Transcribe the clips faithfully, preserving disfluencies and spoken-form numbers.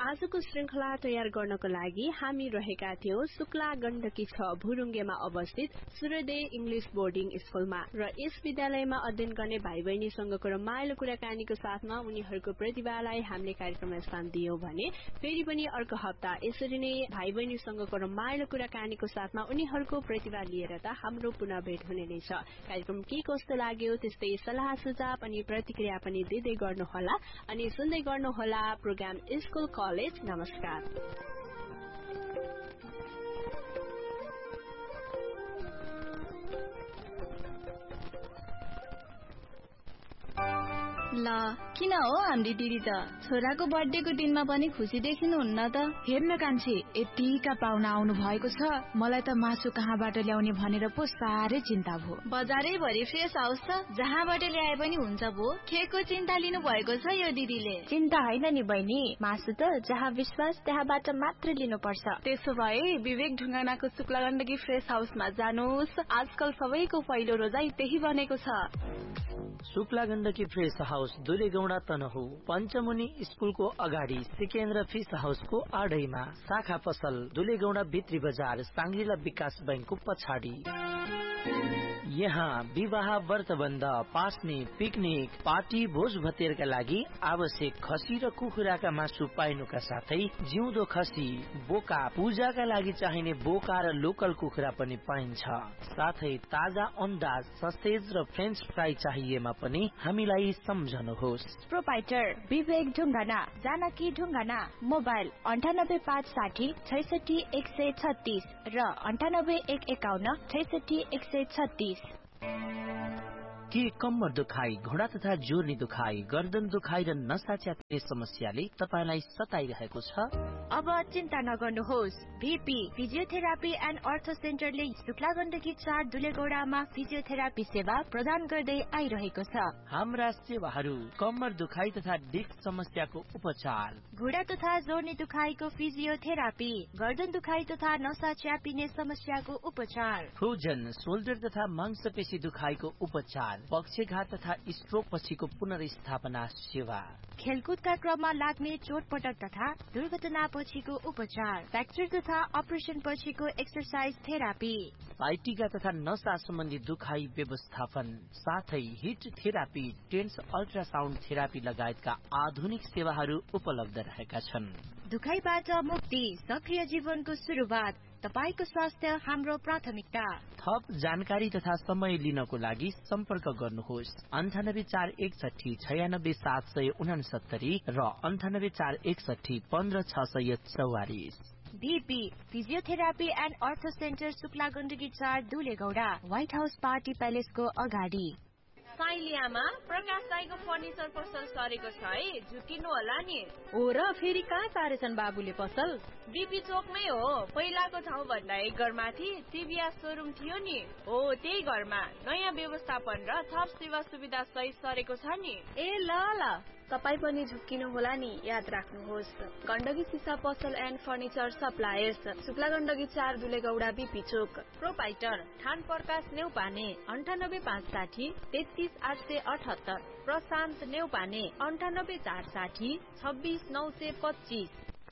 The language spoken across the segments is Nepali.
आजको श्रृंखला तयार गर्नको लागि हामी रहेका थियौं शुक्ला गण्डकी छ भुरुङ्गेमा अवस्थित सूर्योदय इंग्लिश बोर्डिङ स्कूलमा र यस विद्यालयमा अध्ययन गर्ने भाइ बहिनीसँगको रमाइलो कुराकानीको साथमा उनीहरूको प्रतिभालाई हामीले कार्यक्रममा स्थान दियौं भने फेरि पनि अर्को हप्ता यसरी नै भाइ बहिनीसँगको रमाइलो कुराकानीको साथमा उनीहरूको प्रतिभा लिएर त हाम्रो पुनः भेट हुने नै छ। कार्यक्रम के कस्तो लाग्यो त्यस्तै सल्लाह सुझाव अनि प्रतिक्रिया पनि दिँदै गर्नुहोला अनि सुन्दै गर्नुहोला प्रोग्राम स्कूल कलेज। नमस्कार। ल किन हो हाम्रो दिदी त छोराको बर्थडेको दिनमा पनि खुसी देखिनुहुन्न त? हेर्न कान्छी, यतिका पाहुना आउनु भएको छ, मलाई त मासु कहाँबाट ल्याउने भनेर पो साह्रै चिन्ता भयो। बजारै भरि फ्रेस हाउस छ, जहाँबाट ल्याए पनि हुन्छ भो। केको चिन्ता लिनु भएको छ यो दिदीले? चिन्ता होइन नि बहिनी, मासु त जहाँ विश्वास त्यहाँबाट मात्र लिनुपर्छ। त्यसो भए विवेक ढुङ्गानाको शुक्ला गण्डकी फ्रेस हाउसमा जानुहोस्, आजकल सबैको पहिलो रोजाई त्यही बनेको छ। शुक्ला गण्डकी फ्रेस हाउस दुलेगौडा तनहु पञ्चमुनि स्कूलको अगाडि सिकेन्द्र फिस हाउसको आडैमा, शाखा पसल दुलेगौडा भित्री बजार सांग्रिला विकास बैंकको पछाडि। यहाँ विवाह व्रतबन्ध पास्ने पिकनिक पार्टी भोज भतेरका लागि आवश्यक खसी र कुखुराका मासु पाइनुका साथै जिउँदो खसी बोका पूजाका लागि चाहिने बोका र लोकल कुखुरा पनि पाइन्छ। साथै ताजा अन्डा ससेज र फ्रेन्च फ्राई चाहिएमा पनि हामीलाई सम्झनुहोस्। प्रोपाइटर विवेक ढुङ्गाना, जानकी ढुङ्गाना, मोबाइल अन्ठानब्बे पाँच साठी छैसठी एक सय छत्तीस र अन्ठानब्बे एक एकाउन्न छैसठी एक सय छत्तीस। के कम्मर दुखाइ, घोडा तथा जोर्नी दुखाइ, गर्दन दुखाइ र नसा च्याप्ने समस्याले तपाईलाई सताइरहेको छ? अब चिन्ता नगर्नुहोस्। भीपी फिजियोथेरापी एन्ड अर्थो सेन्टरले शुक्ला गण्डकी चार दुलेगौडामा फिजियोथेरापी सेवा प्रदान गर्दै आइरहेको छ। हाम्रा सेवाहरू कम्मर दुखाइ तथा डिस्क समस्याको उपचार, घुँडा तथा जोर्नी दुखाइको फिजियोथेरापी, गर्दन दुखाइ तथा नसा च्यापिने समस्याको उपचार, फ्रोजन शोल्डर तथा मांसपेशी दुखाइको उपचार, पक्षघात तथा स्ट्रोक पछिको पुनर्स्थापना सेवा, खेलकुदका क्रममा लाग्ने चोटपटक तथा दुर्घटना पछिको उपचार, फ्र्याक्चर तथा अपरेसन पछिको एक्सरसाइज थेरापी, साइटिका तथा नसा सम्बन्धी दुखाइ व्यवस्थापन, साथै hit therapy, tense ultrasound therapy लगायतका आधुनिक सेवाहरू उपलब्ध रहेका छन्। दुखाइबाट मुक्ति, सक्रिय जीवनको सुरुवात, तपाईको स्वास्थ्य हाम्रो प्राथमिकता। थप जानकारी तथा समय लिनको लागि सम्पर्क गर्नुहोस् अन्ठानब्बे चार एकसठी छयानब्बे सात सय उनासत्तरी र अन्ठानब्बे चार एकसठी पन्ध्र छ सय चौवालिस। भीपी फिजियोथेरापी एन्ड अर्थो सेन्टर शुक्ला गण्डकी चार दुलेगौडा, व्हाइट हाउस पार्टी प्यालेसको अगाडि। साइलियामा प्रकाश दाइको फर्निचर पसल सरेको छ है, झुकिनु होला नि। हो र फेरि कहाँ सारेछन् बाबुले पसल? बीपी चोकमै हो, पहिलाको ठाउँ भन्दा एक घरमाथि टिभीएस सोरुम थियो नि, हो त्यही घरमा नयाँ व्यवस्थापन र थप सेवा सुविधा सहित सरेको छ नि। ए ल ल, तपाईँ पनि झुक्किनु होला नि, याद राख्नुहोस्। गण्डकी सिसा पसल and furniture suppliers, Shukla Gandaki चार दुलेगौडा बीपी चोक। प्रोपाइटर ठान प्रकाश नेउपाने अन्ठानब्बे पाँच साठी तेत्तीस आठ सय अठहत्तर, प्रशान्त नेउपाने अन्ठानब्बे चार साठी छब्बीस नौ सय पच्चीस।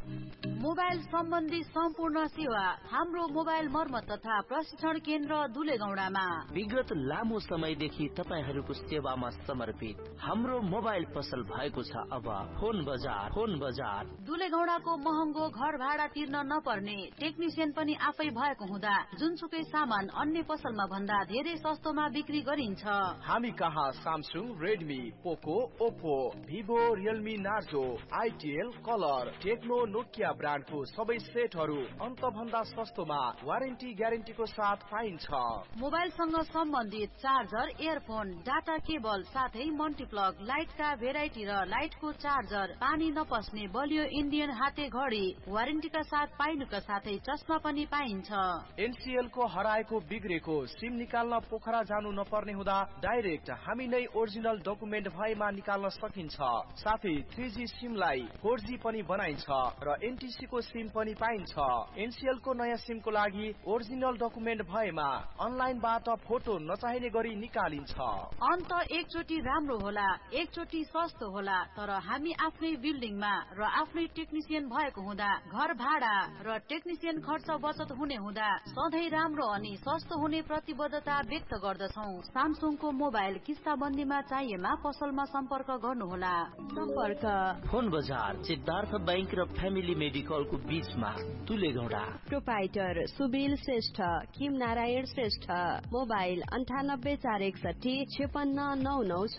मोबाइल सम्बन्धी सम्पूर्ण सेवा हाम्रो मोबाइल मर्मत तथा प्रशिक्षण केन्द्र दुलेगौडामा। विगत लामो समयदेखि तपाईहरूको सेवामा समर्पित हाम्रो मोबाइल पसल भएको छ अब फोन बजार। फोन बजार दुलेगौडाको महँगो घर भाडा तिर्न नपर्ने, टेक्निसियन पनि आफै भएको हुँदा जुनसुकै सामान अन्य पसलमा भन्दा धेरै सस्तोमा बिक्री गरिन्छ। हामी कहाँ सामसुङ, रेडमी, पोको, Oppo, Vivo, Realme, Narzo, आइटिएल, colour, Tecno, Nokia ब्रान्डको सबै सेटहरू अन्त भन्दा सस्तोमा वारेन्टी ग्यारेन्टीको साथ पाइन्छ। मोबाइलसँग सम्बन्धित चार्जर, इयरफोन, डाटा केबल साथै मल्टिप्लग, लाइटका भेराइटी र लाइटको चार्जर, पानी नपस्ने बलियो इन्डियन हाते घडी वारेन्टीका साथ पाइनुका साथै चस्मा पनि पाइन्छ। एनसीएल को हराएको बिग्रेको सिम निकाल्न पोखरा जानु नपर्ने हुँदा डाइरेक्ट हामी नै ओरिजिनल डकुमेन्ट भएमा निकाल्न सकिन्छ। साथै थ्री जी सिमलाई फोर जी पनि बनाइन्छ र एनटीसी को सिम पनि पाइन्छ। एनसीएल को नयाँ सिम को लागि ओरिजिनल डकुमेन्ट भएमा अनलाइनबाट फोटो नचाहिने गरी निकालिन्छ। अन्त एकचोटि राम्रो होला, एकचोटि सस्तो होला, तर हामी आफ्नै बिल्डिङमा र आफ्नै टेक्निसियन भएको हुँदा घर भाडा र टेक्निसियन खर्च बचत हुने हुँदा सधैँ राम्रो अनि सस्तो हुने प्रतिबद्धता व्यक्त गर्दछौ। सामसुङको मोबाइल किस्ताबन्दीमा चाहिएमा पसलमा सम्पर्क गर्नुहोला। सम्पर्क फोन बजार सिद्धार्थ बैंक र फ्यामिली मेडिकलको बीचमा दुलेगौडा। प्रोपाइटर सुबिल श्रेष्ठ, किम नारायण श्रेष्ठ, मोबाइल अन्ठानब्बे चार एकसठी छेपन्न नौ नौ छ।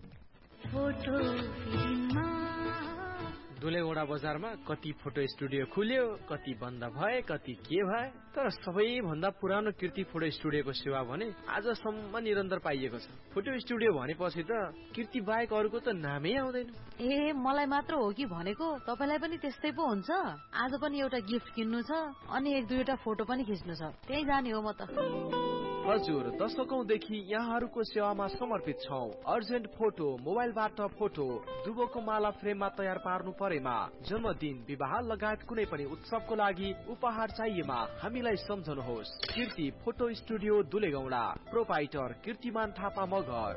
दुलेगौडा बजारमा कति फोटो स्टुडियो खुल्यो, कति बन्द भए, कति के भए, तर सबैभन्दा पुरानो कीर्ति फोटो स्टुडियोको सेवा भने आजसम्म निरन्तर पाइएको छ। फोटो स्टुडियो भनेपछि त कीर्ति बाहेक अरूको त नामै आउँदैन। ए मलाई मात्र हो कि भनेको, तपाईलाई पनि त्यस्तै पो हुन्छ? आज पनि एउटा गिफ्ट किन्नु छ अनि एक दुईवटा फोटो पनि खिच्नु छ, त्यही जाने हो म त। हजुर, दशकौंदेखि यहाँहरूको सेवामा समर्पित छौं। अर्जेन्ट फोटो, मोबाइलबाट फोटो, दुबोको माला फ्रेममा तयार पार्नु परेमा, जन्मदिन, विवाह लगायत कुनै पनि उत्सवको लागि उपहार चाहिएमा हामीलाई सम्झनुहोस्। कीर्ति फोटो स्टुडियो दुलेगौडा, प्रोपाइटर कीर्तिमान थापा मगर।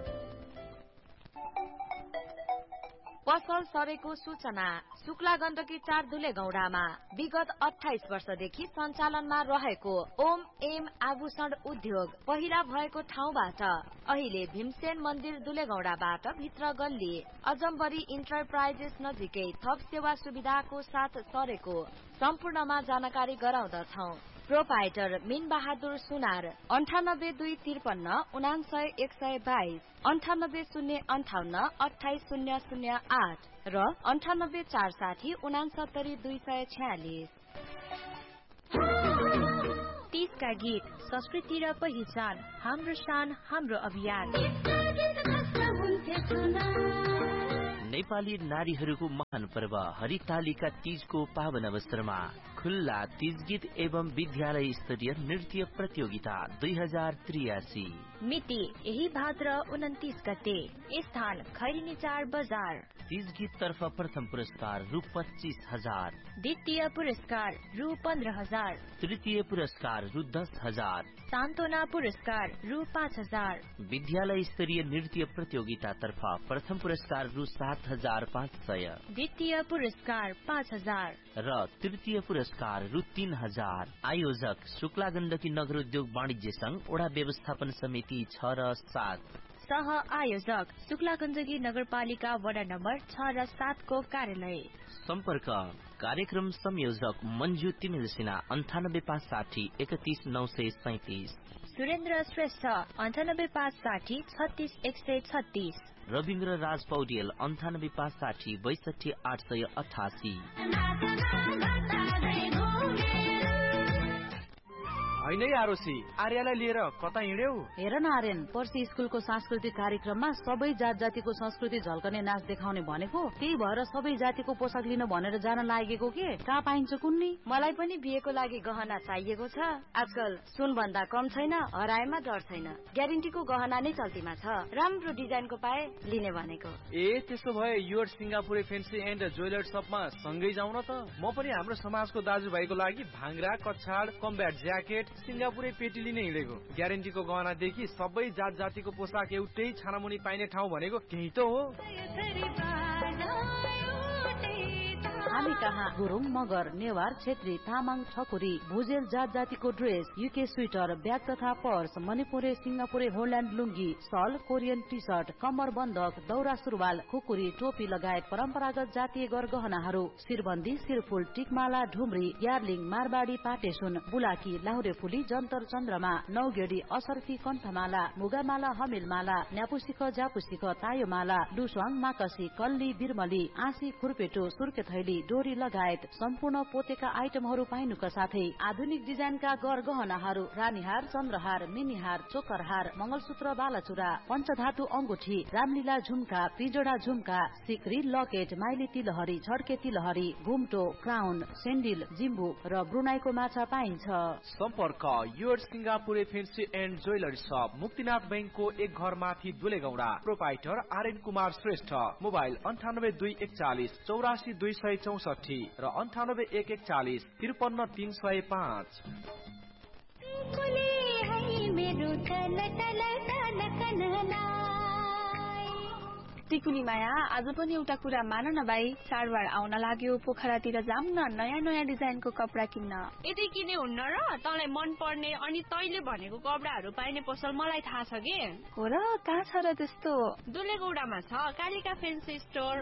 पसल सरेको सूचना। शुक्ला गण्डकी चार दुलेगौडामा विगत अठाइस वर्षदेखि सञ्चालनमा रहेको ओम एम आभूषण उद्योग पहिला भएको ठाउँबाट अहिले भीमसेन मन्दिर दुलेगौडाबाट भित्र गल्ली अजम्बरी इन्टरप्राइजेस नजिकै थप सेवा सुविधाको साथ सरेको सम्पूर्णमा जानकारी गराउँदछौ। प्रोपाइटर मिन बहादुर सुनार अन्ठानब्बे दुई त्रिपन्न उनासय एक सय बाइस अन्ठानब्बे शून्य अन्ठाउन्न अठाइस शून्य शून्य आठ र अन्ठानब्बे चार साठी उनासत्तरी दुई सय छ्यालिस। तीसका गीत संस्कृति र पहिचान, हाम्रो शान हाम्रो अभियान। नेपाली नारीहरूको महान पर्व हरितालिका तीजको पावन अवसरमा खुल्ला तीज गीत एवं विद्यालय स्तरीय नृत्य प्रतियोगिता दुई हजार त्रियासी। मिति यही भाद्र उन्तीस गते, स्थान खैरिनी चार बजार। तीज गीत तर्फ प्रथम पुरस्कार रु पच्चीस हजार, द्वितीय पुरस्कार रु पन्ध्र हजार, तृतीय पुरस्कार रु दस हजार, सान्त्वना पुरस्कार रु पाँच हजार। विद्यालय स्तरीय नृत्य प्रतियोगिता तर्फ प्रथम पुरस्कार रु सात हजार पाँच सय, द्वितीय पुरस्कार पाँच हजार र तृतीय पुरस्कार रु तीन हजार। आयोजक शुक्ला गण्डकी नगर उद्योग वाणिज्य संघ वडा व्यवस्थापन समिति छ र सात। सह आयोजक शुक्ला गण्डकी नगरपालिका वडा नम्बर छ र सात को कार्यालय। सम्पर्क कार्यक्रम संयोजक मंजू तिमिल सिन्हा अन्ठानब्बे पाँच साठी एकतीस नौ सय सैतिस, सुरेन्द्र श्रेष्ठ अन्ठानब्बे पाँच साठी छत्तीस एक सय छत्तीस, रविन्द्र राज पौडेल अन्ठानब्बे पाँच साठी बैसठी आठ सय अठासी। होइन आरोसी, आर्यालाई लिएर कता हिँड्यौ? हेर न आर्यन, पर्सि स्कुलको सांस्कृतिक कार्यक्रममा सबै जात जातिको संस्कृति झल्कने नाच देखाउने भनेको, त्यही भएर सबै जातिको पोसाक लिन भनेर जान लागेको के? कहाँ पाइन्छ कुन्नी? मलाई पनि बिहेको लागि गहना चाहिएको छ। आजकल सुन भन्दा कम छैन, हराएमा डर छैन। ग्यारेन्टीको गहना नै चल्तीमा छ। राम्रो डिजाइनको पाए लिने भनेको। ए त्यसो भए your Singapure fancy and jeweller शपमा सँगै जाउँ न त। म पनि हाम्रो समाजको दाजुभाइको लागि भाङ्रा, कछाड, कम्ब्याट ज्याकेट, सिंगापुरे पेटी लिने हिँडेको। ग्यारेन्टीको गहनादेखि सबै जात जातिको पोसाक एउटै छानामुनि पाइने ठाउँ भनेको केही त हो। हामी कहाँ गुरुङ, मगर, नेवार, छेत्री, तामाङ, ठकुरी, भुजेल जात जातिको ड्रेस, युके स्वेटर, ब्याग तथा पर्स, मणिपुरे, सिंगापुरे, होल्यान्ड लुङ्गी, सल, कोरियन टी सर्ट, कम्मर बन्दक, दौरा सुरुवाल, खुकुरी, टोपी लगायत परम्परागत जातीय गरगहनाहरू, शिरबन्दी, शिरफुल, टिकमाला, ढुम्री, यार्लिङ, मारबाडी, पाटेसुन, बुलाकी, लाहुरे फुली, जन्तर चन्द्रमा, नौगेडी, असर्फी, कण्ठमाला, मुगामाला, हमिलमाला, न्यापुसिख, जापुसिख, तायोमाला, डुस्वाङ, माकसी, कल्ली, बिरमली, आँसी, खुर्पेटो, सुर्के थैली, डोरी लगायत सम्पूर्ण पोतेका आइटमहरू पाइनुका साथै आधुनिक डिजाइनका गरगहनाहरू, रानीहार, चन्द्रहार, मिनीहार, चोकरहार, मंगलसूत्र, बालाचुरा, पञ्चधातु अंगुठी, रामलीला झुम्का, पिजोडा झुम्का, सिक्री, लकेट, माइली तिलहरी, छड्के तिलहरी, घुम्टो, क्राउन, सेन्डिल, जिम्बु र ब्रुनाईको माछा पाइन्छ। सम्पर्क your Singapure fancy and jewellery शप, मुक्तिनाथ बैंकको एक घर माथि दुलेगौडा। प्रोपाइटर आर्यन कुमार श्रेष्ठ। मोबाइल अन्ठानब्बे दुई एकचालिस चौरासी दुई सय चौसठी र अन्ठानब्बे एक एकचालिस त्रिपन्न तीन सय पाँच। टिकुली माया, आज पनि एउटा कुरा मान न भाइ, चाडबाड आउन लाग्यो, पोखरातिर जाम न नयाँ नयाँ डिजाइनको कपडा किन्न। यदि किने हुन्न र तँलाई मन पर्ने अनि तैले भनेको कपडाहरू पाइने पसल मलाई थाहा छ के। हो र, कहाँ छ र त्यस्तो? दुलेगौडामा छ कालिका फेन्सी स्टोर।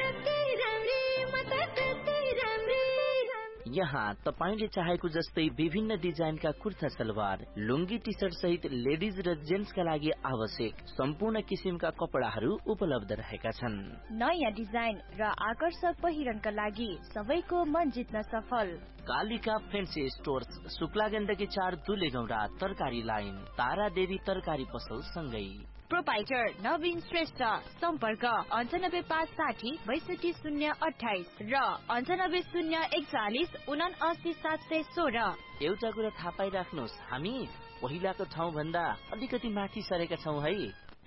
यहाँ तपाईले चाहेको जस्तै विभिन्न डिजाइनका कुर्ता सलवार, लुङ्गी टी सर्ट सहित लेडिज र जेन्ट्सका लागि आवश्यक सम्पूर्ण किसिमका कपडाहरू उपलब्ध रहेका छन्। नयाँ डिजाइन र आकर्षक पहिरनका लागि सबैको मन जित्न सफल कालिका फेन्सी स्टोर्स, शुक्ला गण्डकी चार, दुलेगौडा, तरकारी लाइन, तारा देवी तरकारी पसल सँगै। प्रोपाइटर नवीन श्रेष्ठ, सम्पर्क अन्ठानब्बे पाँच साठी बैसठी शून्य अठाइस र अन्ठानब्बे शून्य एकचालिस उना अस्सी सात सय सोह्र। एउटा कुरा थाहा पाइराख्नुहोस्, हामी पहिलाको ठाउँ भन्दा अलिकति माथि सरेका छौँ है।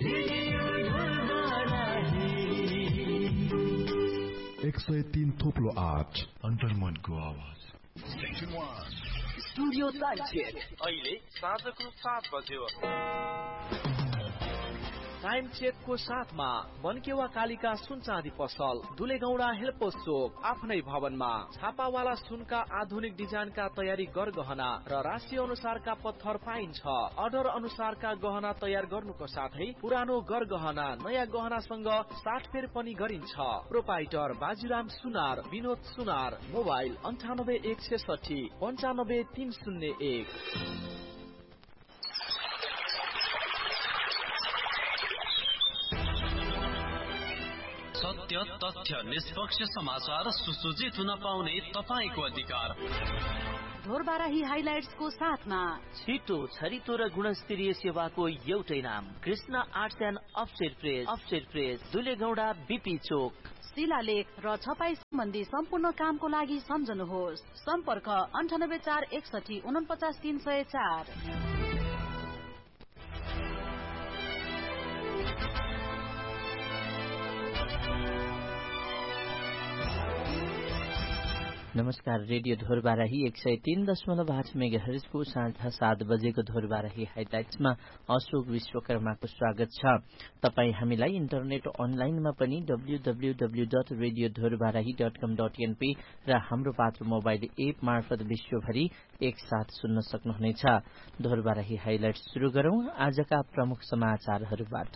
एक सय तीन थोप्लो आठ अन्तर्मनको आवाज। स्टुडियो टाइम चेक अहिले साँझको सात बज्यो। टाइम चेकको साथमा बनकेवा कालिका सुन चाँदी पसल, दुलेगौडा हेल्पोस चोक, आफ्नै भवनमा छापावाला सुनका आधुनिक डिजाइनका तयारी गर गहना र राशि अनुसारका पत्थर पाइन्छ। अर्डर अनुसारका गहना तयार गर्नुको साथै पुरानो गर गहना नयाँ गहनासँग साटफेर पनि गरिन्छ। प्रोपाइटर बाजुराम सुनार, विनोद सुनार, मोबाइल अन्ठानब्बे एक छेसठी पन्चानब्बे तीन शून्य एक। सत्य, तथ्य, निष्पक्ष समाचार सुसज्जित हुन पाउने तपाईको अधिकार। ढोरबाराही हाइलाइट्सको साथमा छिटो, छरितो र गुणस्तरीय सेवाको एउटै नाम, Krishna arts and offset press, offset press, दुलेगौडा BP चोक। शिलालेख र छपाई सम्बन्धी सम्पूर्ण कामको लागि सम्झनुहोस्। सम्पर्क अन्ठानब्बे चार एकसठी उनपचास तीन सय चार। नमस्कार, रेडियो ढोरबाराही एक सय तीन दशमलव आठ मेगा हर्जको साँझ सात बजेको ढोरबाराही हाइलाइट्समा अशोक विश्वकर्माको स्वागत छ। तपाईँ हामीलाई इन्टरनेट अनलाइनमा पनि W W W dot radio Dhorbarahi dot कम डट एनपी र हाम्रो पात्र मोबाइल एप मार्फत विश्वभरि एकसाथ सुन्न सक्नुहुनेछ। ढोरबाराही हाइलाइट्स सुरु गरौं आजका प्रमुख समाचारहरूबाट।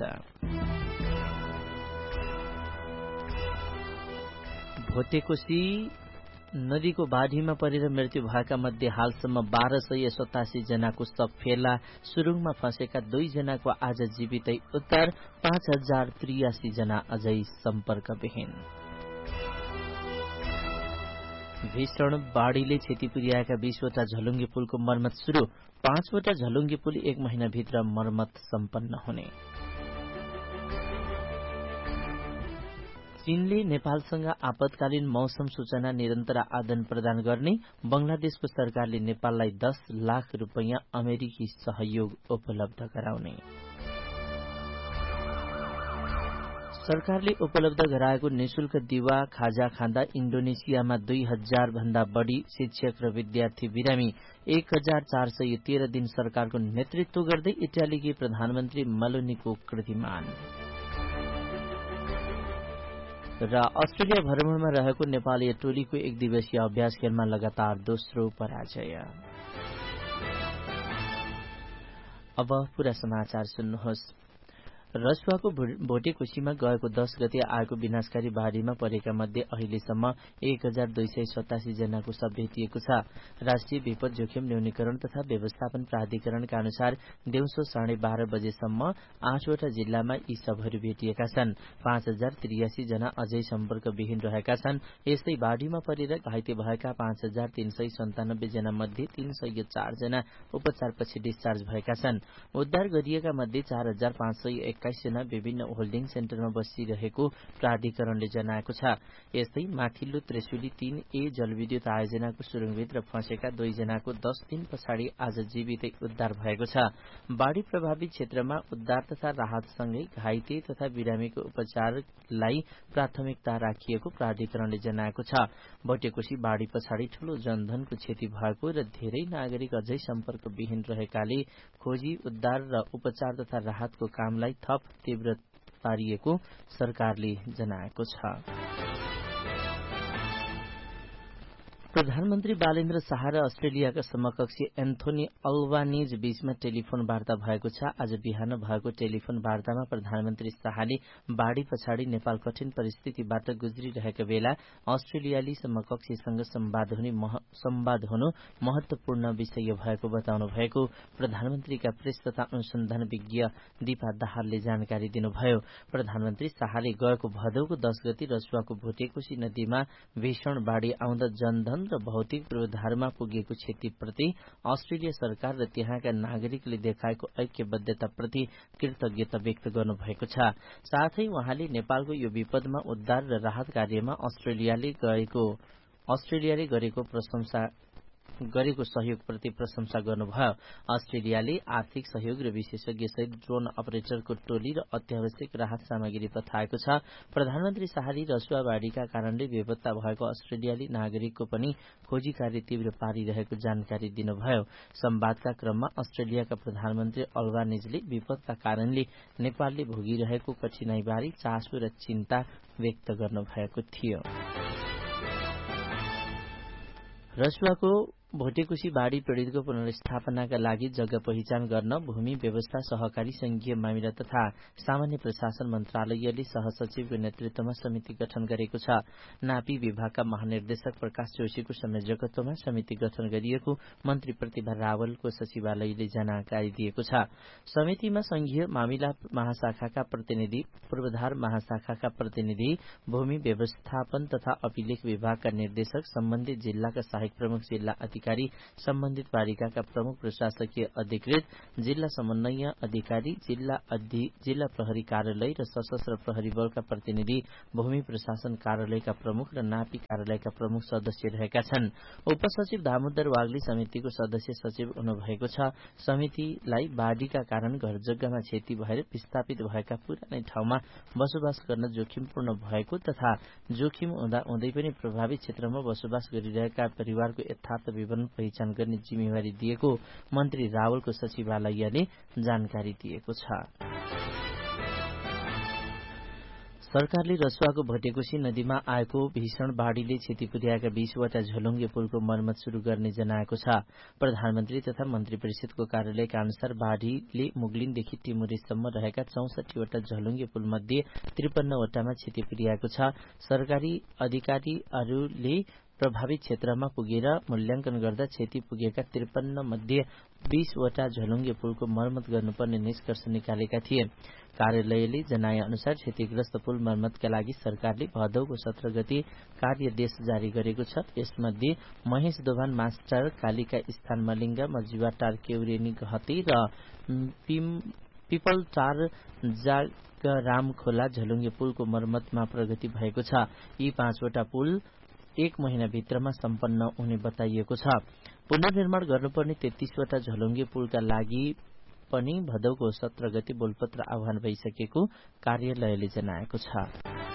भोटेकोशी नदीको बाढीमा परेर मृत्यु भएका मध्ये हालसम्म बाह्र सय सतासी जनाको शव फेला। सुरुङमा फँसेका दुई जनाको आज जीवितै उद्धार। पाँच हजार त्रियासी जना अझै सम्पर्कविहीन। भीषण बाढीले क्षति पुर्याएका बीसवटा झलुङ्गे पुलको मर्मत शुरू। पाँचवटा झलुङ्गे पुल एक महिनाभित्र मर्मत सम्पन्न हुने। चीनले नेपालसँग आपतकालीन मौसम सूचना निरन्तर आदान प्रदान गर्ने। बंगलादेशको सरकारले नेपाललाई दस लाख रुपैयाँ अमेरिकी सहयोग उपलब्ध गराउने। सरकारले उपलब्ध गराएको निशुल्क दिवा खाजा खाँदा इण्डोनेसियामा दुई हजार भन्दा बढ़ी शिक्षक र विद्यार्थी बिरामी। एक हजार चार सय तेह्र दिन सरकारको नेतृत्व गर्दै इटालीकी प्रधानमन्त्री मेलोनीको कृतिमान। र अस्ट्रेलिया भ्रमणमा रहेको नेपाली टोलीको एक दिवसीय अभ्यास खेलमा लगातार दोस्रो पराजय। अब पूरा समाचार सुन्नुहोस्। रसुवाको भोटेकोशीमा गएको दस गते आएको विनाशकारी बाढ़ीमा परेका मध्ये अहिलेसम्म एक हजार दुई सय सतासी जनाको शव भेटिएको छ। राष्ट्रिय विपद जोखिम न्यूनीकरण तथा व्यवस्थापन प्राधिकरणका अनुसार दिउँसो साढे बाह्र बजेसम्म आठवटा जिल्लामा यी शवहरू भेटिएका छन्। पाँच हजार त्रियासी जना अझै सम्पर्कविहीन रहेका छन्। यस्तै बाढ़ीमा परेर घाइते भएका पाँच हजार तीन सय सन्तानब्बे जना मध्ये तीन सय चार जना उपचारपछि डिस्चार्ज भएका छन्। उद्धार गरिएका मध्ये चार हजार पाँच सय एक्काइस जना विभिन्न होल्डिङ सेन्टरमा बसिरहेको प्राधिकरणले जनाएको छ। यस्तै माथिल्लो त्रिशुली तीन ए जलविद्युत आयोजनाको सुरुङभित्र फँसेका दुईजनाको दस दिन पछाडि आज जीवितै उद्धार भएको छ। बाढ़ी प्रभावित क्षेत्रमा उद्धार तथा राहतसँगै घाइते तथा बिरामीको उपचारलाई प्राथमिकता राखिएको प्राधिकरणले जनाएको छ। भोटेकोशी बाढ़ी पछाडि ठूलो जनधनको क्षति भएको र धेरै नागरिक अझै सम्पर्कविहीन रहेकाले खोजी उद्धार र उपचार तथा राहतको कामलाई थप तीव्र पारिएको सरकारले जनाएको छ। प्रधानमन्त्री बालेन्द्र शाह र अस्ट्रेलियाका समकक्षी एन्थोनी अल्बानीज बीचमा टेलिफोन वार्ता भएको छ। आज बिहान भएको टेलिफोन वार्तामा प्रधानमन्त्री शाहले बाढ़ी पछाडि नेपाल कठिन परिस्थितिबाट गुज्रिरहेका बेला अस्ट्रेलियाली समकक्षीसँग संवाद हुने संवाद हुनु महत्वपूर्ण विषय भएको बताउनु भएको प्रधानमन्त्रीका प्रेस तथा अनुसन्धान विज्ञ दीपा दाहालले जानकारी दिनुभयो। प्रधानमन्त्री शाहले गएको भदौको दस गति रसुवाको भोटेकोशी नदीमा भीषण बाढ़ी आउँदा जनधन र भौतिक पूर्वाधारमा पुगेको क्षतिप्रति अस्ट्रेलिया सरकार र त्यहाँका नागरिकले देखाएको ऐक्यबद्धताप्रति कृतज्ञता व्यक्त गर्नुभएको छ। साथै उहाँले नेपालको यो विपदमा उद्धार र राहत कार्यमा अस्ट्रेलियाले गरेको अस्ट्रेलियाले गरेको प्रशंसा गरेको सहयोगप्रति प्रशंसा गर्नुभयो। अस्ट्रेलियाले आर्थिक सहयोग र विशेषज्ञ सहित ड्रोन अपरेटरको टोली र अत्यावश्यक राहत सामग्री पठाएको छ। प्रधानमन्त्री शाहले रसुवा बाढ़ीका कारणले बेपत्ता भएको अस्ट्रेलियाली नागरिकको पनि खोजी कार्य तीव्र पारिरहेको जानकारी दिनुभयो। संवादका क्रममा अस्ट्रेलियाका प्रधानमन्त्री अल्बानीजले विपदका कारणले नेपालले भोगिरहेको कठिनाईबारे चासो र चिन्ता व्यक्त गर्नुभएको थियो। रसुवाको भोटेकोशी बाढ़ी पीड़ितको पुनर्स्थापनाका लागि जग्गा पहिचान गर्न भूमि व्यवस्था सहकारी संघीय मामिला तथा सामान्य प्रशासन मन्त्रालयले सहसचिवको नेतृत्वमा समिति गठन गरेको छ। नापी विभागका महानिर्देशक प्रकाश जोशीको संयोजकत्वमा समिति गठन गरिएको मन्त्री प्रतिभा रावलको सचिवालयले जानकारी दिएको छ। समितिमा संघीय मामिला महाशाखाका प्रतिनिधि, पूर्वाधार महाशाखाका प्रतिनिधि, भूमि व्यवस्थापन तथा अभिलेख विभागका निर्देशक, सम्बन्धित जिल्लाका सहायक प्रमुख जिल्ला अधिकारी, सम्बन्धित पालिकाका प्रमुख प्रशासकीय अधिकृत, जिल्ला समन्वय अधिकारी, जिल्ला अधि जिल्ला प्रहरी कार्यालय र सशस्त्र प्रहरी बलका प्रतिनिधि, भूमि प्रशासन कार्यालयका प्रमुख र नापी कार्यालयका प्रमुख सदस्य रहेका छन्। उपसचिव दामोदर वाग्ले समितिको सदस्य सचिव हुनुभएको छ। समितिलाई बाढ़ीका कारण घर जग्गामा क्षति भएर विस्थापित भएका पुरानै ठाउँमा बसोबास गर्न जोखिमपूर्ण भएको तथा जोखिम हुँदा हुँदै पनि प्रभावित क्षेत्रमा बसोबास गरिरहेका परिवारको यथार्थ विवरण पहिचान गर्ने जिम्मेवारी दिएको मन्त्री रावलको सचिवालयले जानकारी दिएको छ। सरकारले रसुवाको भोटेकोशी नदीमा आएको भीषण बाढ़ीले क्षति पुर्याएका बीसवटा झोलुङ्गे पुलको मर्मत शुरू गर्ने जनाएको छ। प्रधानमन्त्री तथा मन्त्री परिषदको कार्यालयका अनुसार बाढ़ीले मुगलिनदेखि टिमुरेसम्म रहेका चौसठीवटा झोलुङ्गे पुल मध्ये त्रिपन्नवटामा क्षति पुर्याएको छ। सरकारी अधिकारीहरूले प्रभावित क्षेत्रमा पुगेर मूल्याङ्कन गर्दा क्षति पुगेका त्रिपन्न मध्ये बीसवटा झोलुङ्गे पुलको मर्मत गर्नुपर्ने निष्कर्ष निकालेका थिए। कार्यालयले जनाए अनुसार क्षतिग्रस्त पुल मर्मतका लागि सरकारले भदौको सत्र गति कार्यदेश जारी गरेको छ। यसमध्ये महेश दोभान मास्टर कालिका स्थान मलिङ्गा मजुवाटार केउरेनी गहते र पिपलटार जागराम खोला झलुङ्गे पुलको मर्मतमा प्रगति भएको छ। यी पाँचवटा पुल एक महिना भित्रमा सम्पन्न हुने बताइएको छ। पुनर्निर्माण गर्नुपर्ने तेत्तीसवटा झलुङ्गे पुलका लागि पनि भदौको सत्र गति बोलपत्र आह्वान भइसकेको कार्यालयले जनाएको छ।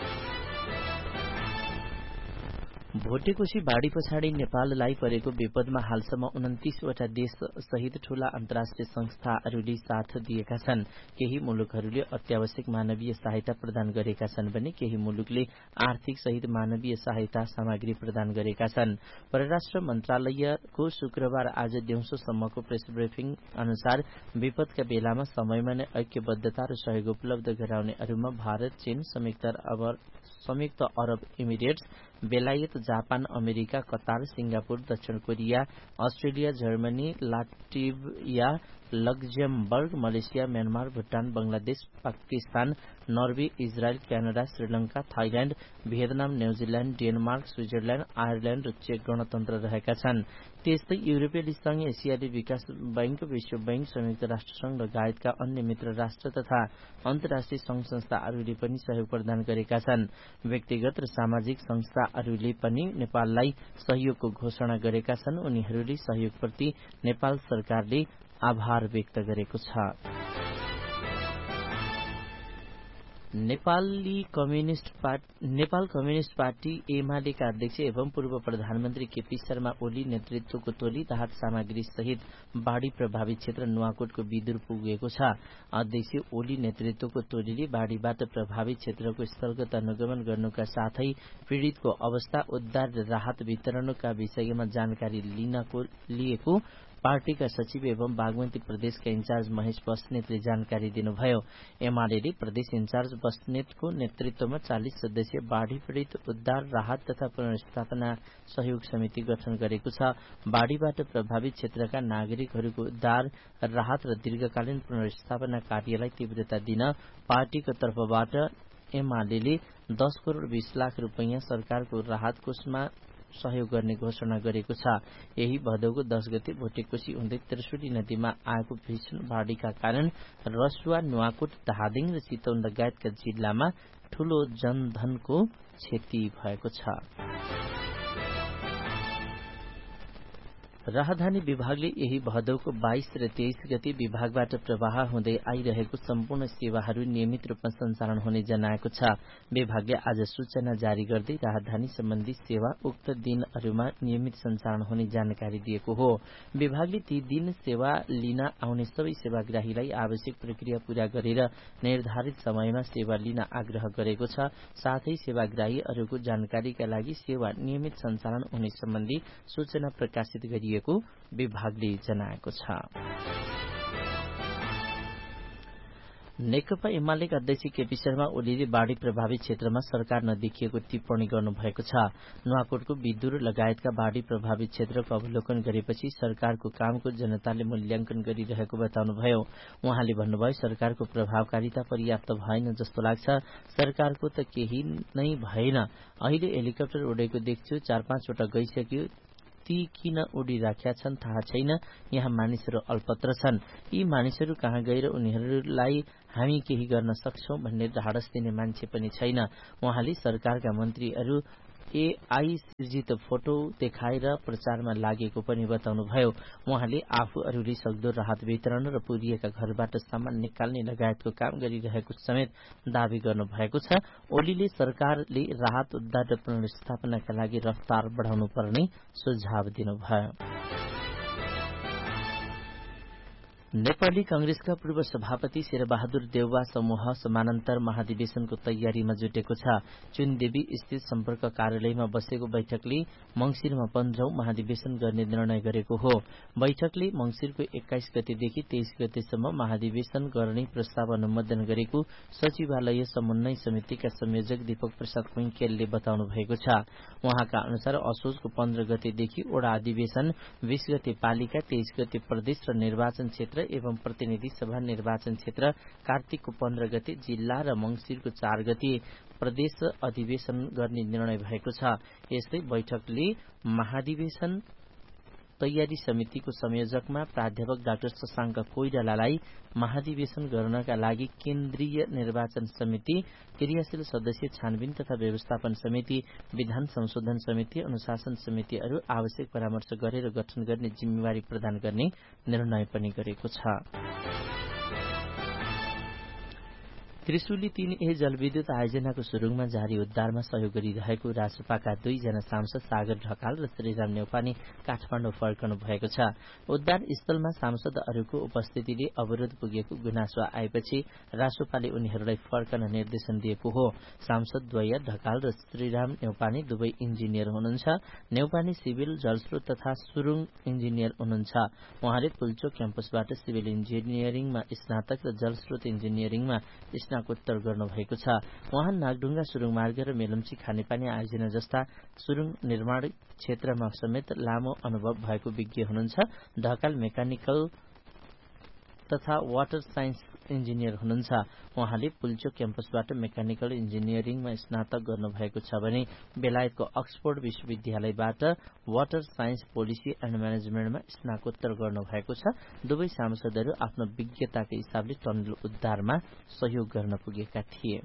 भोटेकोशी बाढ़ी पछाडि नेपाललाई परेको विपदमा हालसम्म उन्तिसवटा देश सहित ठूला अन्तर्राष्ट्रिय संस्थाहरूले साथ दिएका छन्। केही मुलुकहरूले अत्यावश्यक मानवीय सहायता प्रदान गरेका छन् भने केही मुलुकले आर्थिक सहित मानवीय सहायता सामग्री प्रदान गरेका छन्। परराष्ट्र मन्त्रालयको शुक्रबार आज दिउँसोसम्मको प्रेस ब्रिफिङ अनुसार विपदका बेलामा समयमा नै ऐक्यबद्धता र सहयोग उपलब्ध गराउनेहरूमा भारत, चीन, संयुक्त अरब संयुक्त अरब इमिरेट्स, बेलायत, जापान, अमेरिका, कतार, सिंगापुर, दक्षिण Korea, Australia, Germany, Latvia, Luxembourg, Malaysia, Myanmar, Bhutan, Bangladesh, Pakistan, Norway, Israel, Canada, Sri Lanka, Thailand, Vietnam, New Zealand, Denmark, Switzerland, Ireland र चेक गणतन्त्र रहेका छन्। त्यस्तै युरोपेली संघ, एसियाली विकास बैंक, विश्व बैंक, संयुक्त राष्ट्रसंघ लगायतका अन्य मित्र राष्ट्र तथा अन्तर्राष्ट्रिय संघ संस्थाहरूले पनि सहयोग प्रदान गरेका छन्। व्यक्तिगत र सामाजिक संस्थाहरूले पनि नेपाललाई सहयोगको घोषणा गरेका छन्। उनीहरूले सहयोगप्रति नेपाल सरकारले आभार व्यक्त गरेको छ। Nepali communist party Nepal communist party एमालेका अध्यक्ष एवं पूर्व प्रधानमन्त्री केपी शर्मा ओली नेतृत्वको टोली राहत सामग्री सहित बाढ़ी प्रभावित क्षेत्र नुवाकोटको विदुर पुगेको छ। अध्यक्ष ओली नेतृत्वको टोलीले बाढ़ीबाट प्रभावित क्षेत्रको स्थलगत अनुगमन गर्नुका साथै पीड़ितको अवस्था, उद्धार र राहत वितरणका विषयमा जानकारी लिनको लिएको पार्टीका सचिव एवं बागमती प्रदेशका इन्चार्ज महेश बस्नेतले जानकारी दिनुभयो। एमाले प्रदेश इन्चार्ज बस्नेतको नेतृत्वमा चालीस सदस्यीय बाढ़ी पीड़ित उद्धार, राहत तथा पुनर्स्थापना सहयोग समिति गठन गरेको छ। बाढ़ीबाट प्रभावित क्षेत्रका नागरिकहरूको उद्धार, राहत र दीर्घकालीन पुनर्स्थापना कार्यलाई तीव्रता दिन पार्टीको तर्फबाट एमाले दस करोड़ बीस लाख रूपियाँ सरकारको राहत कोषमा सहयोग गर्ने घोषणा गरेको छ। यही भदौको दस गते भोटेकोशी हुँदै त्रिशुली नदीमा आएको भीषण बाढ़ीका कारण रसुवा, नुवाकोट, धादिङ र चितवन लगायतका जिल्लामा ठूलो जनधनको क्षति भएको छ। राहदानी विभागले यही भदौको बाइस र तेइस गते विभागबाट प्रवाह हुँदै आइरहेको सम्पूर्ण सेवाहरू नियमित रूपमा सञ्चालन हुने जनाएको छ। विभागले आज सूचना जारी गर्दै राहदानी सम्बन्धी सेवा उक्त दिनहरूमा नियमित सञ्चालन हुने जानकारी दिएको हो। विभागले ती दिन सेवा लिन आउने सबै सेवाग्राहीलाई आवश्यक प्रक्रिया पूरा गरेर निर्धारित समयमा सेवा लिन आग्रह गरेको छ। साथै सेवाग्राहीहरूको जानकारीका लागि सेवा नियमित सञ्चालन हुने सम्बन्धी सूचना प्रकाशित गरिएको विभागले जनाएको छ। नेकपा एमालेका अध्यक्ष केपी शर्मा ओलीले बाढ़ी प्रभावित क्षेत्रमा सरकार नदेखिएको टिप्पणी गर्नुभएको छ। नुवाकोटको विदुर लगायतका बाढ़ी प्रभावित क्षेत्रको अवलोकन गरेपछि सरकारको कामको जनताले मूल्याङ्कन गरिरहेको बताउनुभयो। उहाँले भन्नुभयो, सरकारको प्रभावकारिता पर्याप्त भएन जस्तो लाग्छ। सरकारको त केही नै भएन। अहिले हेलिकप्टर उडेको देख्छु, चार पाँचवटा गइसक्यो। ती किन उडिराख्या छन् थाहा छैन। यहाँ मानिसहरू अल्पत्र छन्। यी मानिसहरू कहाँ गएर उनीहरूलाई हामी केही गर्न सक्छौं भन्ने ढाडस दिने मान्छे पनि छैन। उहाँले सरकारका मन्त्रीहरू एआई सिर्जित फोटो देखाएर प्रचारमा लागेको पनि बताउनुभयो। उहाँले आफूहरूले सक्दो राहत वितरण र पुरिएका घरबाट सामान निकाल्ने लगायतको काम गरिरहेको समेत दावी गर्नुभएको छ। ओलीले सरकारले राहत, उद्धार र पुनर्स्थापनाका लागि रफ्तार बढाउनु पर्ने सुझाव दिनुभयो। नेपाली कांग्रेसका पूर्व सभापति शेरबहादुर देउवा समूह समानान्तर महाधिवेशनको तयारीमा जुटेको छ। चुनदेवी स्थित सम्पर्क कार्यालयमा बसेको बैठकले मंगिरमा पन्ध्रौं महाधिवेशन गर्ने निर्णय गरेको हो। बैठकले मंगिरको एक्काइस गतेदेखि तेइस गतेसम्म महाधिवेशन गर्ने प्रस्ताव अनुमोदन गरेको सचिवालय समन्वय समितिका संयोजक दीपक प्रसाद कुइकेलले बताउनु भएको छ। उहाँका अनुसार असोजको पन्ध्र गतेदेखि ओडा अधिवेशन, बीस गते पालिका, तेइस गते प्रदेश र निर्वाचन क्षेत्र एवं प्रतिनिधि सभा निर्वाचन क्षेत्र, कार्तिकको पन्ध्र गते जिल्ला र मंगिरको चार गते प्रदेश अधिवेशन गर्ने निर्णय भएको छ। यस्तै बैठकले महाधिवेशन तयारी समितिको संयोजकमा प्राध्यापक डाक्टर शशाङ्क कोइरालालाई महाधिवेशन गर्नका लागि केन्द्रीय निर्वाचन समिति, क्रियाशील सदस्य छानबिन तथा व्यवस्थापन समिति, विधान संशोधन समिति, अनुशासन समितिहरू आवश्यक परामर्श गरेर गठन गर्ने जिम्मेवारी प्रदान गर्ने निर्णय पनि गरेको छ। त्रिशुली तीन ए जलविद्युत आयोजनाको सुरुङमा जारी उद्धारमा सहयोग गरिरहेको राजपाका दुईजना सांसद सागर ढकाल र श्रीराम नेउपाने काठमाडौँ फर्कनु भएको छ। उद्धार स्थलमा सांसदहरूको उपस्थितिले अवरोध पुगेको गुनासो आएपछि रासोपाले उनीहरूलाई फर्कन निर्देशन दिएको हो। सांसदद्वय ढकाल र श्रीराम नेउपाने दुवै इन्जिनियर हुनुहुन्छ। नेउपाने सिभिल जलस्रोत तथा सुरुङ इन्जिनियर हुनुहुन्छ। उहाँले पुल्चोक क्याम्पसबाट सिभिल इन्जिनियरिङमा स्नातक र जलस्रोत इन्जिनियरिङमा स्नातकोत्तर गर्नुभएको छ। उहाँ नागढुङ्गा सुरुङ मार्ग र मेलम्ची खानेपानी आयोजना जस्ता सुरुङ निर्माण क्षेत्रमा समेत लामो अनुभव भएको विज्ञ हुनुहुन्छ। ढकाल मेकानिकल तथा वाटर साइन्स इन्जिनियर हुनुहुन्छ। उहाँले पुल्चोक क्याम्पसबाट मेकानिकल इन्जिनियरिङमा स्नातक गर्नुभएको छ भने बेलायतको अक्सफोर्ड विश्वविद्यालयबाट वाटर साइन्स पोलिसी एन्ड म्यानेजमेन्टमा स्नातकोत्तर गर्नुभएको छ। दुवै सांसदहरू आफ्नो विज्ञताको हिसाबले टनल उद्धारमा सहयोग गर्न पुगेका थिए।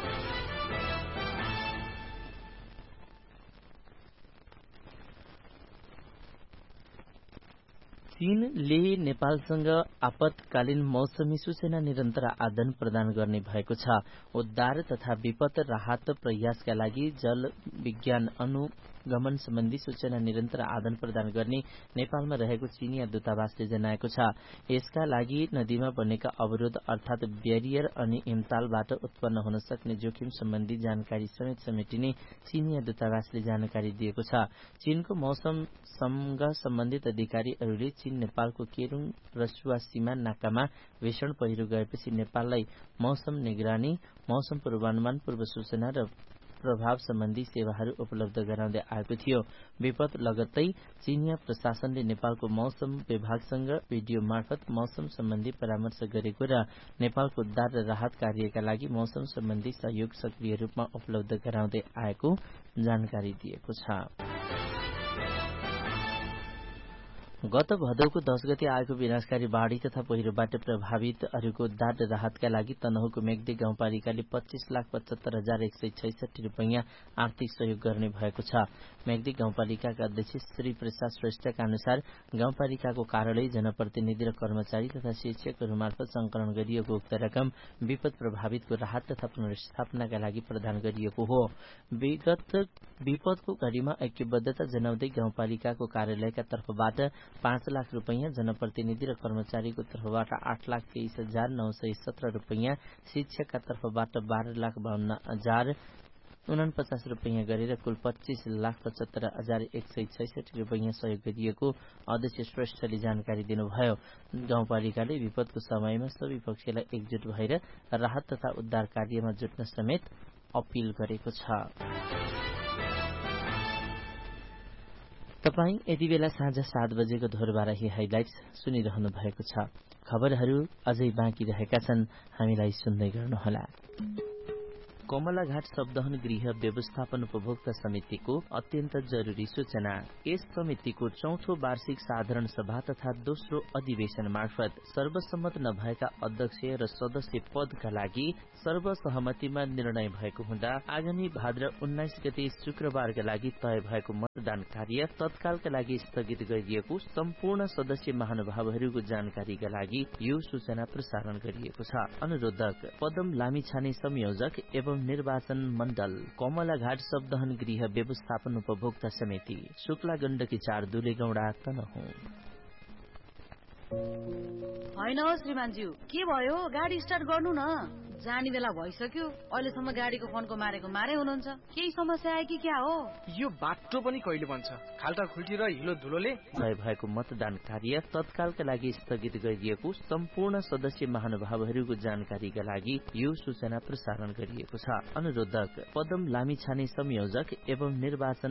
चीनले नेपालसँग आपतकालीन मौसमी सूचना निरन्तर आदान प्रदान गर्ने भएको छ। उद्धार तथा विपद राहत प्रयासका लागि जल विज्ञान अनुगमन सम्बन्धी सूचना निरन्तर आदान प्रदान गर्ने नेपालमा रहेको चिनिया दूतावासले जनाएको छ। यसका लागि नदीमा बनेका अवरोध अर्थात ब्यारियर अनि हिमतालबाट उत्पन्न हुन सक्ने जोखिम सम्बन्धी जानकारी समेत समेटिने चिनिया दूतावासले जानकारी दिएको छ। चीनको मौसमसँग सम्बन्धित अधिकारीहरूले चीन नेपालको केरुङ रसुवा सीमा नाकामा भीषण पहिरो गएपछि नेपाललाई मौसम निगरानी, मौसम पूर्वानुमान, पूर्व सूचना र प्रभाव सम्बन्धी सेवाहरू उपलब्ध गराउँदै आएको थियो। विपद लगत्तै चिनिया प्रशासनले नेपालको मौसम विभागसँग भिडियो मार्फत मौसम सम्बन्धी परामर्श गरेको र नेपालको उद्धार र राहत कार्यका लागि मौसम सम्बन्धी सहयोग सक्रिय रूपमा उपलब्ध गराउँदै आएको जानकारी दिएको छ। गत भदौको दश गते आएको विनाशकारी बाढ़ी तथा पहिरोबाट प्रभावितहरूको उद्धार र राहतका लागि तनहुको मेग्दी गाउँपालिकाले पच्चीस लाख पचहत्तर हजार एक सय छैसठी रूपियाँ आर्थिक सहयोग गर्ने भएको छ। मेग्दी गाउँपालिकाका अध्यक्ष श्री प्रसाद श्रेष्ठका अनुसार गाउँपालिकाको कार्यालय, जनप्रतिनिधि र कर्मचारी तथा शिक्षकहरू मार्फत संकलन गरिएको उक्त रकम विपद प्रभावितको राहत तथा पुनर्स्थापनाका लागि प्रदान गरिएको हो। विगत विपदको घडीमा ऐक्यबद्धता जनाउँदै गाउँपालिकाको कार्यालयका तर्फबाट पाँच लाख रूपियाँ, जनप्रतिनिधि र कर्मचारीको तर्फबाट आठ लाख तेइस हजार नौ सय सत्र रूपियाँ, शिक्षकका तर्फबाट बाह्र लाख बाहन्न हजार उनपचास रूपियाँ गरेर कुल पच्चीस लाख पचहत्तर हजार एक सय छैसठी रूपियाँ सहयोग गरिएको अध्यक्ष श्रेष्ठले जानकारी दिनुभयो। गाउँपालिकाले विपदको समयमा सबै पक्षलाई एकजुट भएर राहत तथा उद्धार कार्यमा जुट्न समेत अपील गरेको छ। तपाईं यति बेला साँझ सात बजेको धोरबाराही हाइलाइट्स सुनिरहनु भएको छ। खबरहरू अझै बाँकी रहेका छन्, हामीलाई सुन्दै गर्नुहोला। कमलाघाट शब्दहन गृह व्यवस्थापन उपभोक्ता समितिको अत्यन्त जरूरी सूचना। यस समितिको चौथो वार्षिक साधारण सभा तथा दोस्रो अधिवेशन मार्फत सर्वसम्मत नभएका अध्यक्ष र सदस्य पदका लागि सर्वसहमतिमा निर्णय भएको हुँदा आगामी भाद्र उन्नाइस गते शुक्रबारका लागि तय भएको मतदान कार्य तत्कालका लागि स्थगित गरिएको सम्पूर्ण सदस्य महानुभावहरूको जानकारीका लागि यो सूचना प्रसारण गरिएको छ। अनुरोधक पदम लामिछाने संयोजक एवं निर्वाचन मण्डल कमलाघाट शब्दहन गृह व्यवस्थापन उपभोक्ता समिति शुक्ला गण्डकी चार दुलेगौडा तनहुँ। होइन हो श्रीमानज्यू, के भयो? गाडी स्टार्ट गर्नु न। जाने बेला भइसक्यो, अहिलेसम्म गाडीको फोनको मारेको मारे हुनुहुन्छ। केही समस्या आयो कि क्या हो? यो बाटो पनि कहिले बन्छ? खाल्टा खुल्टी र हिलो धुलोले तय भएको मतदान कार्य तत्कालका लागि स्थगित गरिएको सम्पूर्ण सदस्य महानुभावहरूको जानकारीका लागि यो सूचना प्रसारण गरिएको छ। अनुरोधक पदम लामिछाने संयोजक एवं निर्वाचन